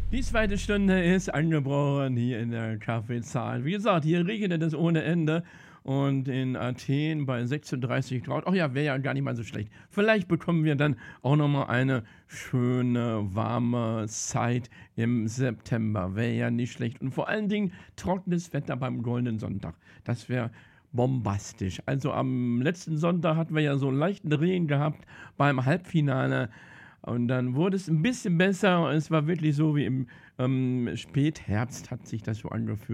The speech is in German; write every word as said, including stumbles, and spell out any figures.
Die zweite Stunde ist angebrochen hier in der Kaffeezahl. Wie gesagt, hier regnet es ohne Ende und in Athen bei sechsunddreißig Grad. Ach ja, wäre ja gar nicht mal so schlecht. Vielleicht bekommen wir dann auch noch mal eine schöne, warme Zeit im September. Wäre ja nicht schlecht. Und vor allen Dingen trockenes Wetter beim Goldenen Sonntag. Das wäre bombastisch. Also am letzten Sonntag hatten wir ja so einen leichten Regen gehabt beim Halbfinale. Und dann wurde es ein bisschen besser. Es war wirklich so wie im ähm, Spätherbst hat sich das so angefühlt.